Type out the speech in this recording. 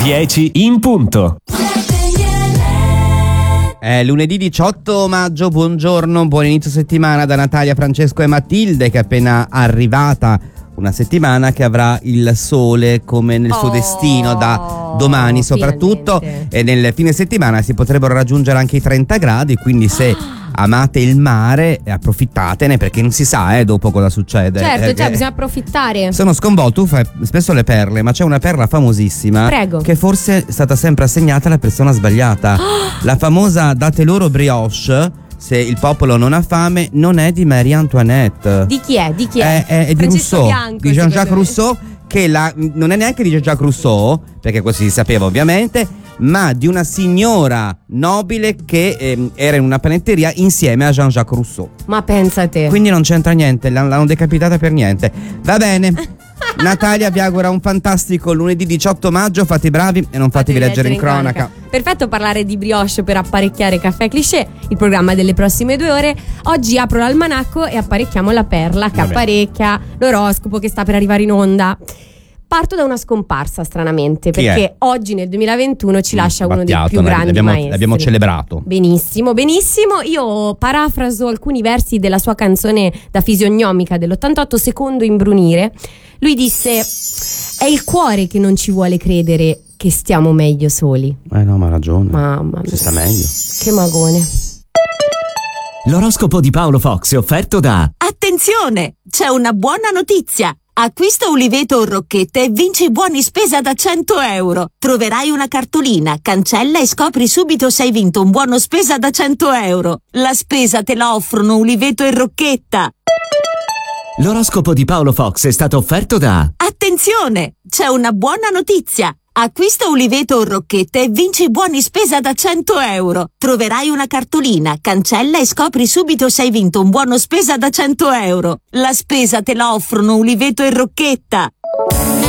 10 in punto. È lunedì 18 maggio, buongiorno, buon inizio settimana da Natalia, Francesco e Matilde, che è appena arrivata. Una settimana che avrà il sole come nel suo destino da domani soprattutto, finalmente. e nel fine settimana si potrebbero raggiungere anche i 30 gradi, quindi se amate il mare approfittatene, perché non si sa dopo cosa succede. Certo, bisogna approfittare. Sono sconvolto, tu fai spesso le perle, ma c'è una perla famosissima. Prego. Che forse è stata sempre assegnata alla persona sbagliata. La famosa date loro brioche, se il popolo non ha fame, non è di Marie Antoinette. Di chi è? Di chi È di Francesco Rousseau, Bianco, di Jean-Jacques secondo me. Rousseau, che non è neanche di Jean-Jacques Rousseau, perché così si sapeva ovviamente, ma di una signora nobile che era in una panetteria insieme a Jean-Jacques Rousseau. Ma pensa te. Quindi non c'entra niente, l'hanno decapitata per niente. Va bene. Natalia vi augura un fantastico lunedì 18 maggio, fate i bravi e non fatevi leggere in cronaca. Perfetto parlare di brioche per apparecchiare Caffè Cliché, il programma delle prossime 2 ore. Oggi apro l'almanacco e apparecchiamo la perla che apparecchia l'oroscopo che sta per arrivare in onda. Parto da una scomparsa, stranamente, Chi perché è? oggi nel 2021 ci lascia uno dei Battiato, più grandi maestri. l'abbiamo celebrato. Benissimo, benissimo. Io parafraso alcuni versi della sua canzone da fisionomica dell'88, Secondo imbrunire. Lui disse: è il cuore che non ci vuole credere che stiamo meglio soli. No, ma ha ragione. Mamma mia, Si sta meglio. che magone. L'oroscopo di Paolo Fox è offerto da Attenzione! C'è una buona notizia! Acquista Uliveto o Rocchette e vinci buoni spesa da 100 euro. Troverai una cartolina, cancella e scopri subito se hai vinto un buono spesa da 100 euro. La spesa te la offrono Uliveto e Rocchetta. L'oroscopo di Paolo Fox è stato offerto da Attenzione! C'è una buona notizia! Acquista Uliveto o Rocchette e vinci buoni spesa da 100 euro. Troverai una cartolina, cancella e scopri subito se hai vinto un buono spesa da 100 euro. La spesa te la offrono Uliveto e Rocchetta.